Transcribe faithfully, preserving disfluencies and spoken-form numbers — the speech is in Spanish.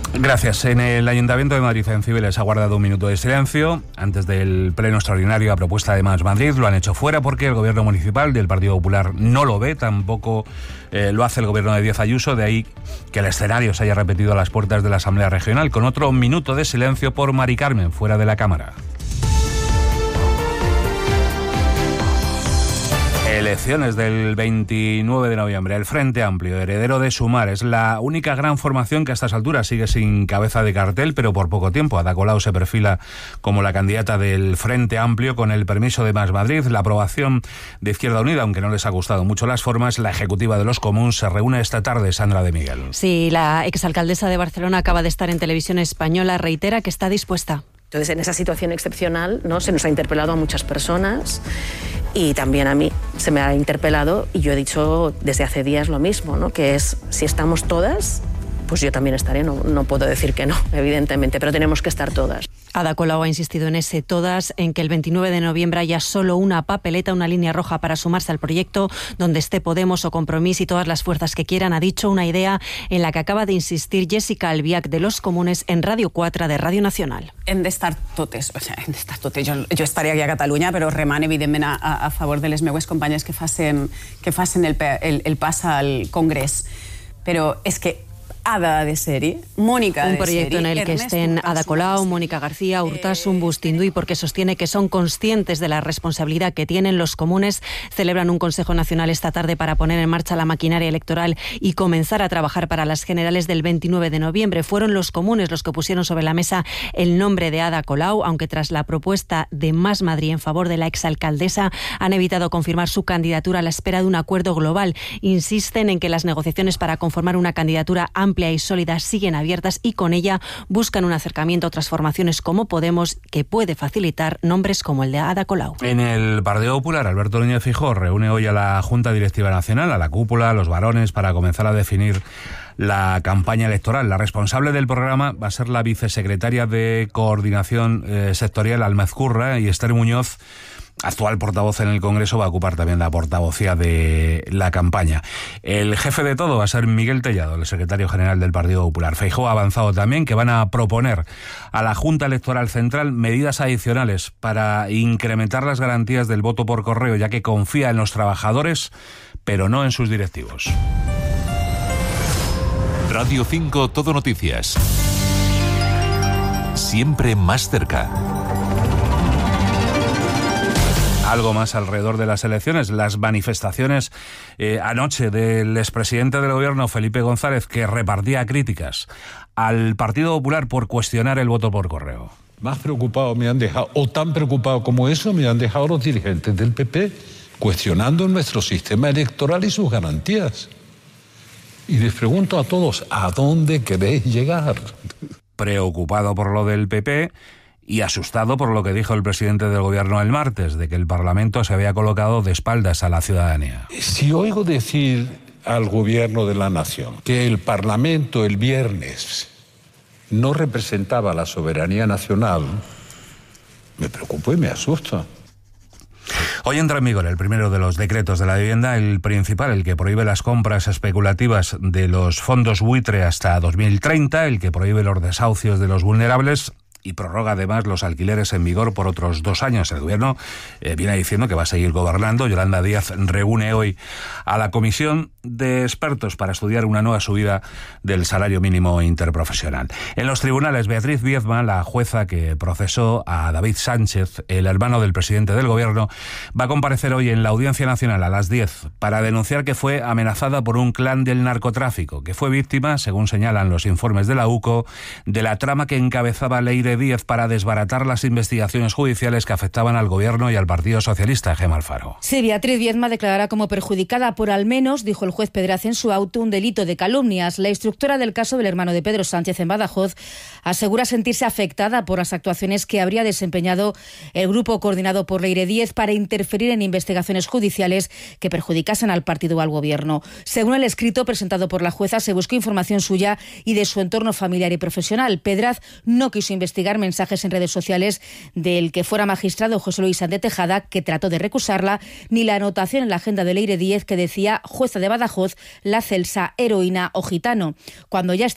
Gracias. En el Ayuntamiento de Madrid, en Cibeles, ha guardado un minuto de silencio antes del pleno extraordinario a propuesta de Más Madrid. Lo han hecho fuera porque el gobierno municipal del Partido Popular no lo ve, tampoco eh, lo hace el gobierno de Díaz Ayuso, de ahí que el escenario se haya repetido a las puertas de la Asamblea Regional, con otro minuto de silencio por Mari Carmen, fuera de la Cámara. Elecciones del veintinueve de noviembre. El Frente Amplio, heredero de Sumar, es la única gran formación que a estas alturas sigue sin cabeza de cartel, pero por poco tiempo. Ada Colau se perfila como la candidata del Frente Amplio con el permiso de Más Madrid, la aprobación de Izquierda Unida, aunque no les ha gustado mucho las formas. La ejecutiva de los Comuns se reúne esta tarde. Sandra de Miguel. Sí, la exalcaldesa de Barcelona acaba de estar en Televisión Española, reitera que está dispuesta. Entonces, en esa situación excepcional, ¿no?, se nos ha interpelado a muchas personas y también a mí se me ha interpelado, y yo he dicho desde hace días lo mismo, ¿no?, que es, si estamos todas, pues yo también estaré, no, no puedo decir que no, evidentemente, pero tenemos que estar todas. Ada Colau ha insistido en ese todas, en que el veintinueve de noviembre haya solo una papeleta, una línea roja para sumarse al proyecto, donde esté Podemos o Compromís y todas las fuerzas que quieran. Ha dicho una idea en la que acaba de insistir Jessica Albiach de los Comunes en Radio quatre de Radio Nacional. Hem d'estar totes, o sigui, hem d'estar totes. Jo, jo estaré aquí a Catalunya, però remant evidentment a, a favor de les meues companyes que facin, que facin el, el, el pas al Congrés. Però és que Ada de Seri, Mónica de Un proyecto Seri, en el que Ernesto estén Urtasun, Ada Colau, Mónica García, Urtasun, Bustinduy, porque sostiene que son conscientes de la responsabilidad que tienen. Los Comunes celebran un Consejo Nacional esta tarde para poner en marcha la maquinaria electoral y comenzar a trabajar para las generales del veintinueve de noviembre. Fueron los Comunes los que pusieron sobre la mesa el nombre de Ada Colau, aunque tras la propuesta de Más Madrid en favor de la exalcaldesa han evitado confirmar su candidatura a la espera de un acuerdo global. Insisten en que las negociaciones para conformar una candidatura amplia y sólida siguen abiertas y con ella buscan un acercamiento a otras formaciones como Podemos, que puede facilitar nombres como el de Ada Colau. En el Partido Popular, Alberto Núñez Feijóo reúne hoy a la Junta Directiva Nacional, a la cúpula, a los varones, para comenzar a definir la campaña electoral. La responsable del programa va a ser la vicesecretaria de Coordinación eh, Sectorial, Alma Ezcurra, y Esther Muñoz, actual portavoz en el Congreso, va a ocupar también la portavocía de la campaña. El jefe de todo va a ser Miguel Tellado, el secretario general del Partido Popular. Feijóo ha avanzado también que van a proponer a la Junta Electoral Central medidas adicionales para incrementar las garantías del voto por correo, ya que confía en los trabajadores, pero no en sus directivos. Radio cinco Todo Noticias. Siempre más cerca. Algo más alrededor de las elecciones, las manifestaciones eh, anoche del expresidente del gobierno, Felipe González, que repartía críticas al Partido Popular por cuestionar el voto por correo. Más preocupado me han dejado, o tan preocupado como eso, me han dejado los dirigentes del P P cuestionando nuestro sistema electoral y sus garantías. Y les pregunto a todos, ¿a dónde queréis llegar? Preocupado por lo del P P y asustado por lo que dijo el presidente del gobierno el martes, de que el Parlamento se había colocado de espaldas a la ciudadanía. Si oigo decir al gobierno de la nación que el Parlamento el viernes no representaba la soberanía nacional, me preocupo y me asusto. Hoy entra en vigor el primero de los decretos de la vivienda, el principal, el que prohíbe las compras especulativas de los fondos buitre hasta dos mil treinta, el que prohíbe los desahucios de los vulnerables y prorroga además los alquileres en vigor por otros dos años. El gobierno eh, viene diciendo que va a seguir gobernando. Yolanda Díaz reúne hoy a la comisión de expertos para estudiar una nueva subida del salario mínimo interprofesional. En los tribunales, Beatriz Viezma, la jueza que procesó a David Sánchez, el hermano del presidente del gobierno, va a comparecer hoy en la Audiencia Nacional a las diez para denunciar que fue amenazada por un clan del narcotráfico, que fue víctima, según señalan los informes de la U C O, de la trama que encabezaba Leire Díez para desbaratar las investigaciones judiciales que afectaban al gobierno y al Partido Socialista. Gemma Alfaro. Sí, Beatriz Viezma declarará como perjudicada por al menos, dijo el juez Pedraz en su auto, un delito de calumnias. La instructora del caso del hermano de Pedro Sánchez en Badajoz asegura sentirse afectada por las actuaciones que habría desempeñado el grupo coordinado por Leire Díez para interferir en investigaciones judiciales que perjudicasen al partido o al gobierno. Según el escrito presentado por la jueza, se buscó información suya y de su entorno familiar y profesional. Pedraz no quiso investigar mensajes en redes sociales del que fuera magistrado José Luis Sánchez Tejada, que trató de recusarla, ni la anotación en la agenda de Leire Díez que decía jueza de Badajoz, la Celsa, heroína o gitano. Cuando ya estaba